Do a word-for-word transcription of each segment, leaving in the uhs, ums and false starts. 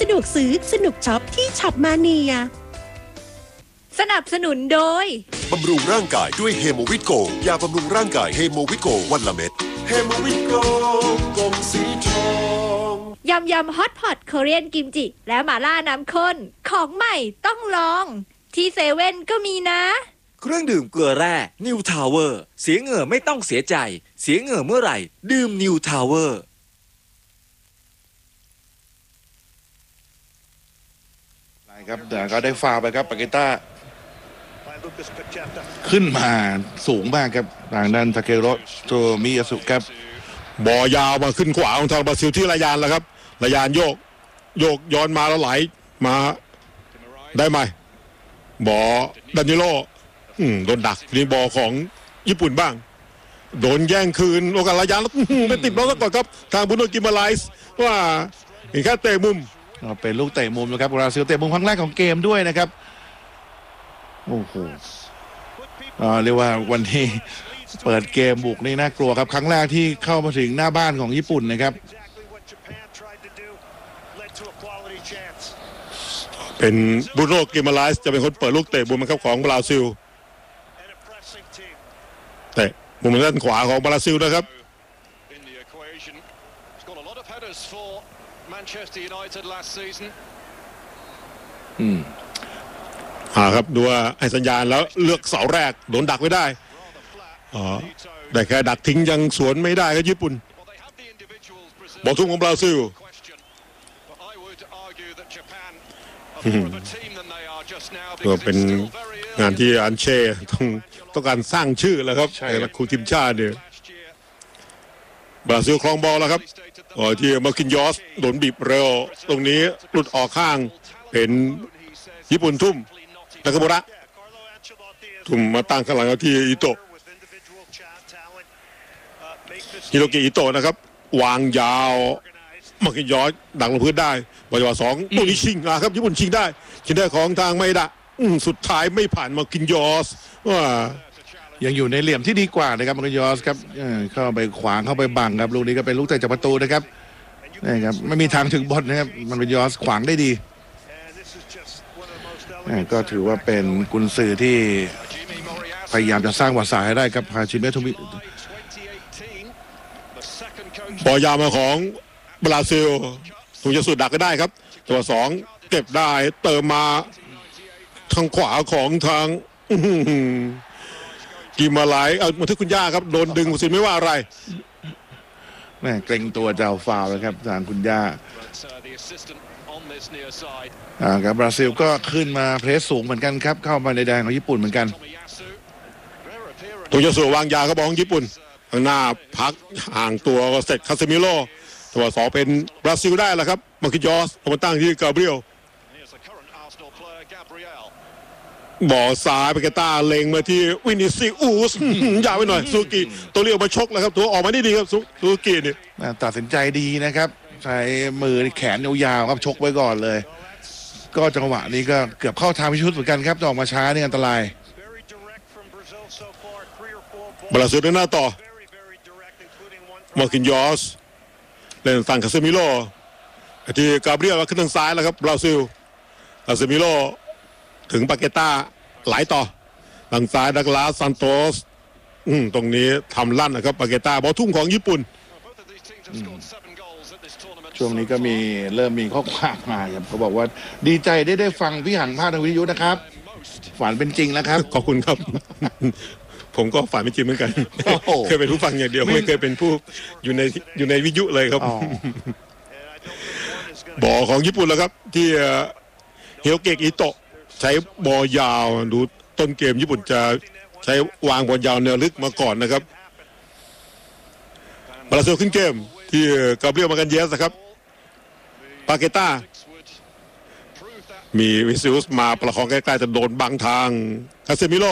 ดวกซื้อสนุกช็อปที่ช็อปมาเนียสนับสนุนโดยบำรุงร่างกายด้วยเฮโมวิตโกยาบำรุงร่างกายเฮโมวิตโกวันละเม็ดเฮโมวิตโกกลมสีทองยำยำฮอตพอตโคเรียนกิมจิและหม่าล่าน้ำข้นของใหม่ต้องลองที่เซเว่นก็มีนะเครื่องดื่มเกลือแร่นิวทาวเวอร์เสียเหงื่อไม่ต้องเสียใจเสียเหงื่อเมื่อไหร่ดื่มนิวทาวเวอร์ครับแต่ก็ได้ฟาวไปครับปาเกต้าขึ้นมาสูงมากครับทางด้านทาเคโรโตมิยาสุครับบอลยาวมาขึ้นขวาของทางบราซิลที่ระยานแล้วครับระยานโยกโยกย้อนมาแล้วไหลมาได้ไหมบอดานิโลโดนดักนี่บอของญี่ปุ่นบ้างโดนแย่งคืนโอกาสระยานแล้วไปติดบอลซะก่อนครับทางบุโนกิมาไลส์ว่าเห็นแค่เตะมุมเป็นลูกเตะมุมนะครับบราซิลเตะมุมครั้งแรกของเกมด้วยนะครับโอ้โหเรียกว่าวันนี้เปิดเกมบุกนี่น่ากลัวครับครั้งแรกที่เข้ามาถึงหน้าบ้านของญี่ปุ่นนะครับเป็นบูโน่กิมาไลส์จะเป็นคนเปิดลูกเตะมุมครับของบราซิลเตะมุมด้านขวาของบราซิลนะครับ Manchester United last season อืมอ่าครับดูว่าให้สัญญาณแล้วเลือกเสาแรกโดนดักไม่ได้อ๋อได้แค่ดักทิ้งยังสวนไม่ได้ครับญี่ปุ่นบอลทุ่งของบราซิลก็เป็นงานที่อันเช่ต้องต้องการสร้างชื่อแล้วครับในนักครูทีมชาติเนี่ยบราซิลครองบอลแล้วครับอ๋อที่มาคินยอสโดนบีบเร็วตรงนี้หลุดออกข้างเป็นญี่ปุ่นทุ่มนากาโมระทุ่มมาตั้งข้างหลังที่อิโตะฮิโรกิอิโตะนะครับวางยาวมาคินยอสดักลงพื้นได้บอลจังหวะสองตัวนี้ชิงอ่ะครับญี่ปุ่นชิงได้ชิงได้ของทางไมดะสุดท้ายไม่ผ่านมาคินยอสว่ายังอยู่ในเหลี่ยมที่ดีกว่านะครับมาร์ยอสครับเข้าไปขวางเข้าไปบังครับลูกนี้ก็เป็นลูกเตะจากประตูนะครับนี่ครับไม่มีทางถึงบอลนะครับมันเป็นยอสขวางได้ดีก็ถือว่าเป็นกุนซือที่พยายามจะสร้างวัดสายให้ได้ครับฮาชิเมะทุมิบอลยาวมาของบราซิลถูกจะสุดดักก็ได้ครับตัวสองเก็บได้เติมมาทางขวาของทางกิมาไลส์เอามาที่คุณย่าครับโดนดึงสิไม่ว่าอะไรแม่เกรงตัวจะเอาฟาวล์นะครับทางคุณย่าอ่ากับบราซิลก็ขึ้นมาเพรสสูงเหมือนกันครับเข้ามาในแดนของญี่ปุ่นเหมือนกันตัวจะสู่วางยาเขาบอกของญี่ปุ่นข้างหน้าพักห่างตัวก็เสร็จคาเซมิโลตัวสองเป็นบราซิลได้แล้วครับมาคิยอสเอามาตั้งที่กาเบรียลบอลซ้ายไปกาตาเล็งมาที่วินิซิอุสยาวไปหน่อยซูกิตัวเรียวมาชกแล้วครับตัวออกมาได้ดีครับซูกิเนี่ยตัดสินใจดีนะครับใช้มือแขนยาวๆครับชกไว้ก่อนเลยก็จังหวะนี้ก็เกือบเข้าทางพิชุดเหมือนกันครับจะออกมาช้านี่อันตรายบราซิลเดินหน้าต่อมาคินยอสเล่นฝั่งคาเซมิโลที่กาเบรียลขึ้นทางซ้ายแล้วครับบราซิลคาเซมิโลถึงปาเกต้าไหลต่อทางซ้ายดักลาสซานโตสตรงนี้ทำลั่นนะครับปาเกต้าบอลทุ่งของญี่ปุ่นช่วงนี้ก็มีเริ่มมีข้อความมาครับเขาบอกว่าดีใจได้ได้ฟังพี่หังภาคทางวิทยุนะครับฝันเป็นจริงแล้วครับขอบคุณครับผมก็ฝันเป็นจริงเหมือนกันเคยเป็นผู้ฟังอย่างเดียวไม่เคยเป็นผู้อยู่ในอยู่ในวิทยุเลยครับบอลของญี่ปุ่นแล้วครับที่เฮโรเกะอิโตะใช้บอลยาวดูต้นเกมญี่ปุ่นจะใช้วางบอลยาวแนวลึกมาก่อนนะครับบราซิลขึ้นเกมที่กาเบรียลมากันเยสครับปาเกต้ามีวิซิอุสมาประคองใกล้ๆจะโดนบังทางคาเซมิโล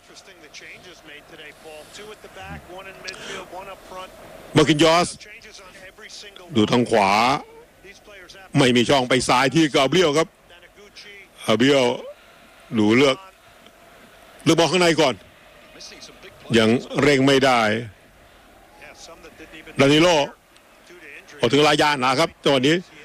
มาคินยอสดูทางขวาไม่มีช่องไปซ้ายที่กาเบรียลครับกาเบรียลดูเลือกเลือกบอลข้างในก่อนยังเร่งไม่ได้ดานิโลพอถึงลายยานนะครับจังหวะนี้